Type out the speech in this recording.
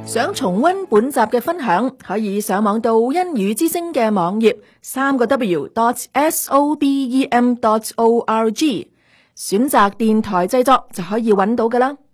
想重溫本集嘅分享，可以上網到恩語之聲嘅網頁3個W.SOBEM.org，選擇電台製作就可以揾到㗎啦。